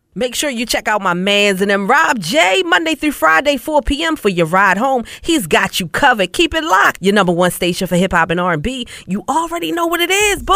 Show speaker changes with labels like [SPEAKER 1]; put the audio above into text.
[SPEAKER 1] Make sure you check out my mans and them Rob J Monday through Friday, 4 p.m. for your ride home. He's got you covered. Keep it locked. Your number one station for hip hop and R&B. You already know what it is, boo.